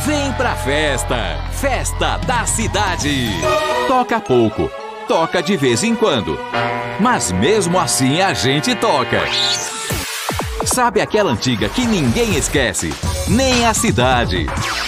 Vem pra festa! Festa da cidade! Toca pouco, toca de vez em quando, mas mesmo assim a gente toca. Sabe aquela antiga que ninguém esquece? Nem a cidade.